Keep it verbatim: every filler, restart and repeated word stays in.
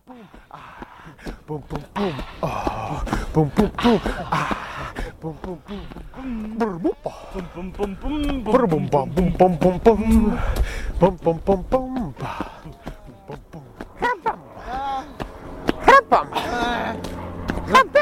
Ah, boom, boom, boom. Oh, boom, boom, boom. Ah, boom, boom, boom. Boom, boom, boom, boom, boom, boom, boom, boom, boom, boom, boom, boom, boom, boom, boom, boom, boom, boom. Bum, bum.